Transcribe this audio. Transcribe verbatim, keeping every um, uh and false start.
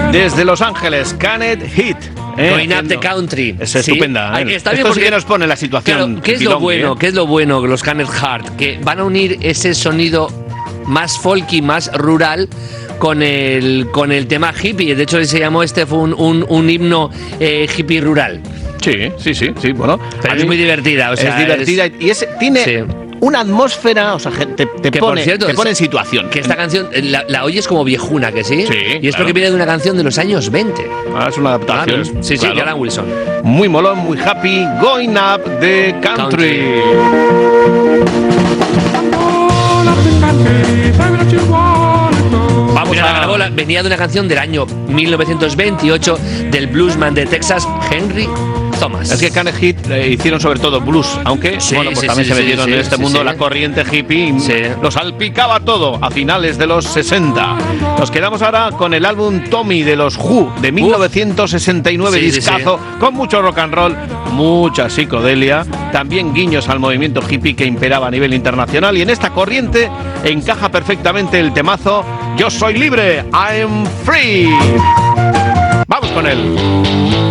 Desde Los Ángeles, Can't Hit. Eh, Going Up the Country. Es estupenda. Sí. ¿eh? Está bien Esto sí porque, que nos pone la situación. Claro, ¿qué es lo bueno? ¿eh? ¿Qué es lo bueno que los Can't Heart? Que van a unir ese sonido más folky, más rural con el con el tema hippie. De hecho, se llamó este fue un, un, un himno eh, hippie rural. Sí, sí, sí, sí. Bueno, pero es muy divertida. O sea, es divertida es, y es, tiene. Sí. Una atmósfera, o sea, te, te, que pone, cierto, te pone en situación. Que esta canción la, la oyes como viejuna, que sí. Sí. Y es claro. porque viene de una canción de los años veinte. Ah, es una adaptación. Claro. Sí, claro. sí, Alan Wilson. Muy molón, muy happy. Going Up the Country. country. Vamos Mira, a... la grabó, venía de una canción del año mil novecientos veintiocho del bluesman de Texas, Henry Thomas. Es que Can't Hit eh, hicieron sobre todo blues, aunque sí, bueno, pues sí, también sí, se metieron sí, en este sí, mundo sí. la corriente hippie y sí. lo salpicaba todo a finales de los sesenta. Nos quedamos ahora con el álbum Tommy de los Who de mil novecientos sesenta y nueve, sí, discazo, sí, sí. con mucho rock and roll, mucha psicodelia, también guiños al movimiento hippie que imperaba a nivel internacional, y en esta corriente encaja perfectamente el temazo Yo soy libre, I'm free. Vamos con él.